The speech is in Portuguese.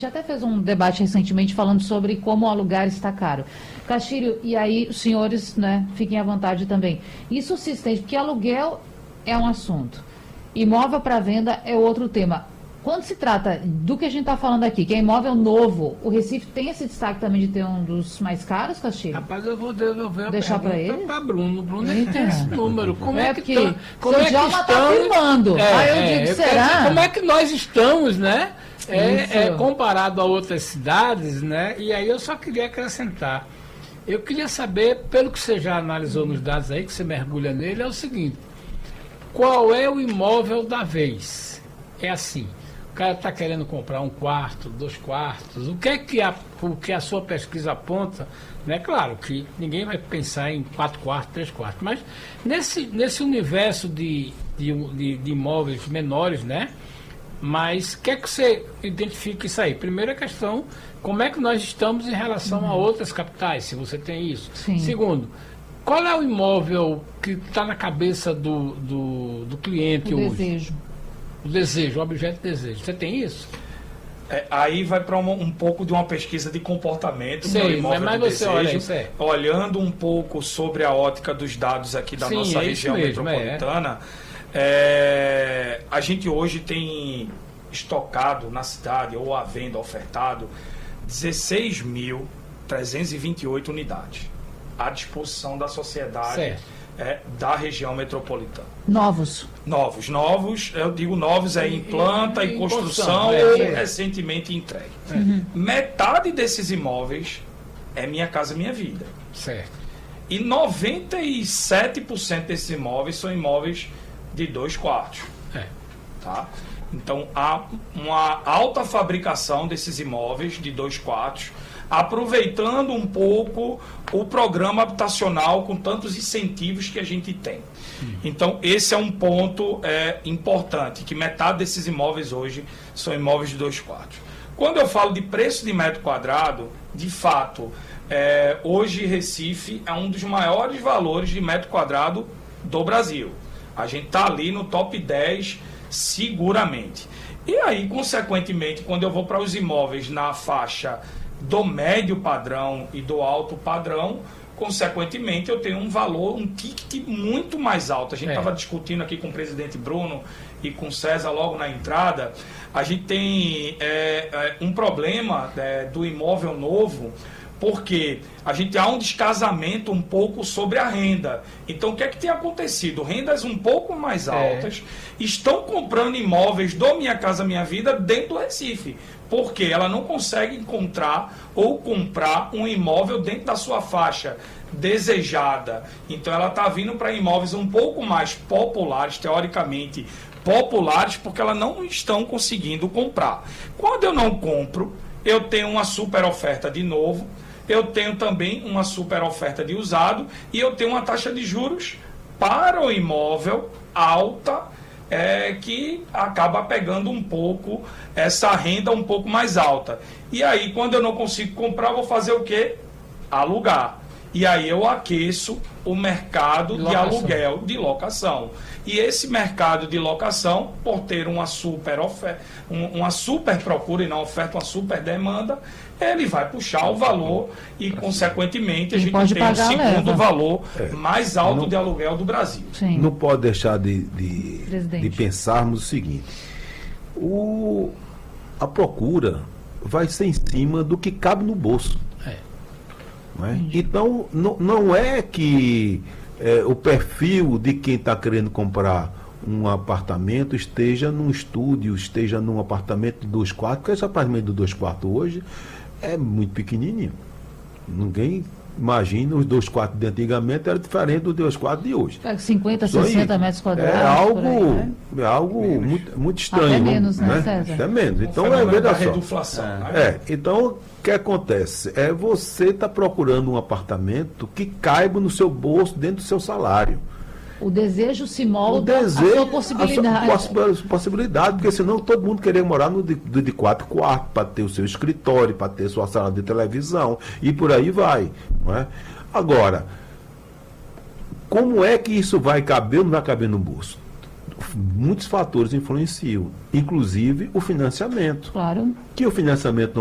Já até fez um debate recentemente falando sobre como alugar está caro. Castilho, e aí os senhores, né, fiquem à vontade também. Isso se estende, porque aluguel é um assunto, imóvel para venda é outro tema. Quando se trata do que a gente está falando aqui, que é imóvel novo, o Recife tem esse destaque também de ter um dos mais caros, Castilho? Rapaz, eu vou devolver Deixar para ele? Para Bruno. Bruno é que tem esse número. Como é que porque como é que Djalma está afirmando. Aí eu digo, será? Como é que nós estamos, né? Comparado a outras cidades, né? E aí eu só queria acrescentar. Eu queria saber, pelo que você já analisou nos dados aí, que você mergulha nele, é o seguinte: qual é o imóvel da vez? É assim, o cara está querendo comprar 1 quarto, 2 quartos, o que a sua pesquisa aponta, né? Claro que ninguém vai pensar em 4 quartos, 3 quartos, mas nesse universo de imóveis menores, né? Mas o que é que você identifica isso aí? Primeira questão, como é que nós estamos em relação a outras capitais, se você tem isso? Sim. Segundo, qual é o imóvel que está na cabeça do cliente hoje? Desejo. O desejo, o objeto de desejo. Você tem isso? Aí vai para um pouco de uma pesquisa de comportamento do imóvel de desejo, olhando um pouco sobre a ótica dos dados aqui da nossa região metropolitana. A gente hoje tem estocado na cidade, ou à venda, ofertado, 16.328 unidades à disposição da sociedade da região metropolitana. Novos, eu digo novos em planta e construção ou recentemente entregue. Metade desses imóveis é Minha Casa Minha Vida. Certo. E 97% desses imóveis são imóveis de 2 quartos. Tá? Então há uma alta fabricação desses imóveis de 2 quartos, aproveitando um pouco o programa habitacional com tantos incentivos que a gente tem. Então esse é um ponto importante, que metade desses imóveis hoje são imóveis de 2 quartos. Quando eu falo de preço de metro quadrado, de fato, hoje Recife é um dos maiores valores de metro quadrado do Brasil. A gente está ali no top 10 seguramente. E aí, consequentemente, quando eu vou para os imóveis na faixa do médio padrão e do alto padrão, consequentemente eu tenho um valor, um ticket muito mais alto. A gente estava discutindo aqui com o presidente Bruno e com o César logo na entrada. A gente tem um problema do imóvel novo, porque a gente há um descasamento um pouco sobre a renda. Então, o que é que tem acontecido? Rendas um pouco mais altas estão comprando imóveis do Minha Casa Minha Vida dentro do Recife, porque ela não consegue encontrar ou comprar um imóvel dentro da sua faixa desejada. Então, ela está vindo para imóveis um pouco mais populares, teoricamente populares, porque elas não estão conseguindo comprar. Quando eu não compro, eu tenho uma super oferta de novo, eu tenho também uma super oferta de usado e eu tenho uma taxa de juros para o imóvel alta, que acaba pegando um pouco essa renda um pouco mais alta. E aí, quando eu não consigo comprar, eu vou fazer o quê? Alugar. E aí eu aqueço o mercado de aluguel, de locação. E esse mercado de locação, por ter uma super oferta, uma super procura e não oferta, uma super demanda, ele vai puxar o valor e, consequentemente, a gente tem o segundo valor mais alto de aluguel do Brasil. Sim. Não pode deixar de pensarmos o seguinte: a procura vai ser em cima do que cabe no bolso. Não é? Então, não é que o perfil de quem está querendo comprar um apartamento esteja num estúdio, esteja num apartamento de 2 quartos, porque esse apartamento de 2 quartos hoje é muito pequenininho. Ninguém imagina os 2 quartos de antigamente era diferente dos 2 quartos de hoje. 50, 60 metros quadrados. É algo muito estranho. Até menos, né, César? Até menos. Então, então, o que acontece? Você está procurando um apartamento que caiba no seu bolso, dentro do seu salário. O desejo se molda a sua possibilidade. A sua possibilidade, porque senão todo mundo queria morar no de 4 quartos, para ter o seu escritório, para ter sua sala de televisão, e por aí vai. Não é? Agora, como é que isso vai caber ou não vai caber no bolso? muitos fatores influenciam, inclusive o financiamento. Claro. Que o financiamento